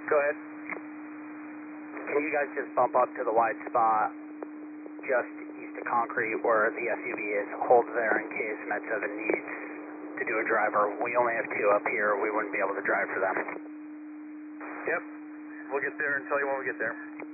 Go ahead. Can you guys just bump up to the wide spot just east of concrete where the SUV is? Hold there in case Med 7 needs to do a driver. We only have 2 up here. We wouldn't be able to drive for them. Yep. We'll get there and tell you when we get there.